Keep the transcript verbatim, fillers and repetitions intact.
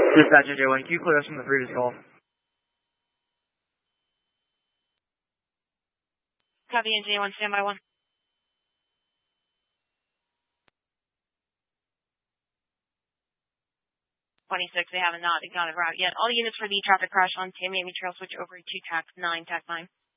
Dispatcher J one, can you clear us from the previous call? Copy, and J one, standby one. twenty-six, they haven't not got it route yet. All units for the traffic crash on Tamiami Trail switch over to tax nine, tax nine.